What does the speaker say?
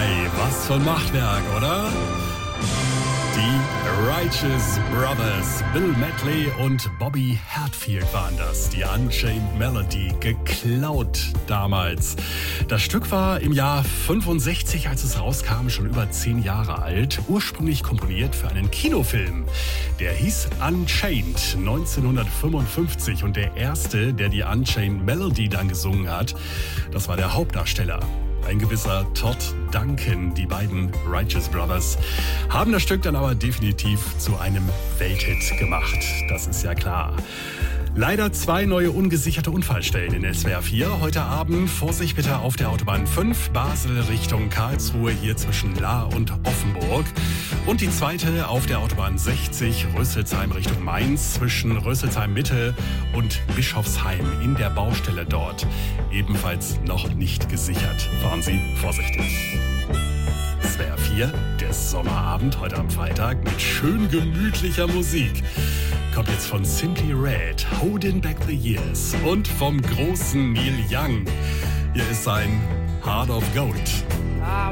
Was für ein Machwerk, oder? Die Righteous Brothers, Bill Medley und Bobby Hatfield waren das. Die Unchained Melody, geklaut damals. Das Stück war im Jahr 65, als es rauskam, schon über 10 Jahre alt. Ursprünglich komponiert für einen Kinofilm. Der hieß Unchained 1955 und der erste, der die Unchained Melody dann gesungen hat, das war der Hauptdarsteller. Ein gewisser Todd Duncan. Die beiden Righteous Brothers haben das Stück dann aber definitiv zu einem Welthit gemacht. Das ist ja klar. Leider 2 neue ungesicherte Unfallstellen in SWR 4. Heute Abend Vorsicht bitte auf der Autobahn 5, Basel Richtung Karlsruhe, hier zwischen Lahr und Offenburg. Und die zweite auf der Autobahn 60, Rüsselsheim Richtung Mainz, zwischen Rüsselsheim Mitte und Bischofsheim in der Baustelle dort. Ebenfalls noch nicht gesichert. Fahren Sie vorsichtig. SWR 4, der Sommerabend heute am Freitag mit schön gemütlicher Musik. Kommt jetzt von Simply Red, Holding Back the Years und vom großen Neil Young. Hier ist sein Heart of Gold. I